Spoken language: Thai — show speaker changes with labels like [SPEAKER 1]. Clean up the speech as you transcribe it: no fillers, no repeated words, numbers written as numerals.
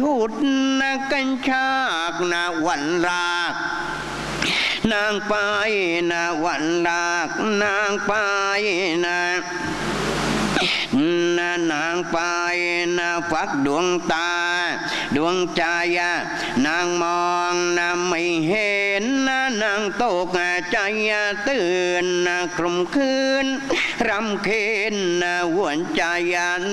[SPEAKER 1] ชุดกันชากวันรากนางไปวันรากนางไปนางไปฝักดวงตาดวงใจนางมองไม่เห็นนางตกใจตื่นคลุมคืนรำเค็นหวนใจ